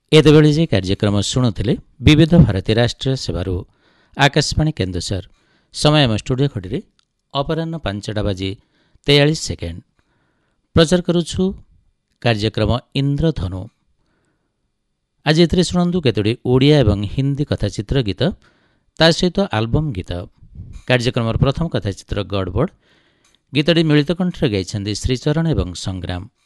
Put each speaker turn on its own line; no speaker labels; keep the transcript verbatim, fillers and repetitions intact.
ଏତେବେଳେ ଯେ କାର୍ଯ୍ୟକ୍ରମ ଶୁଣୁଥିଲେ ବିବିଧ ଭାରତୀ ରାଷ୍ଟ୍ରୀୟ ସେବାରୁ ଆକାଶବାଣୀ କେନ୍ଦୁଝର। ସମୟ ଆମ ଷ୍ଟୁଡ଼ିଓ ଘଡ଼ିରେ ଅପରାହ୍ନ ପାଞ୍ଚଟା ବାଜି ତେୟାଳିଶ ସେକେଣ୍ଡ। ପ୍ରଚାର କରୁଛୁ କାର୍ଯ୍ୟକ୍ରମ ଇନ୍ଦ୍ରଧନୁ। ଆଜି ଏଥିରେ ଶୁଣନ୍ତୁ କେତୋଟି ଓଡ଼ିଆ ଏବଂ ହିନ୍ଦୀ କଥାଚିତ୍ର ଗୀତ, ତା ସହିତ ଆଲବମ୍ ଗୀତ। କାର୍ଯ୍ୟକ୍ରମର ପ୍ରଥମ କଥାଚିତ୍ର ଗଡ଼ବଡ଼। ଗୀତଟି ମିଳିତ କଣ୍ଠରେ ଗାଇଛନ୍ତି ଶ୍ରୀଚରଣ ଏବଂ ସଂଗ୍ରାମ।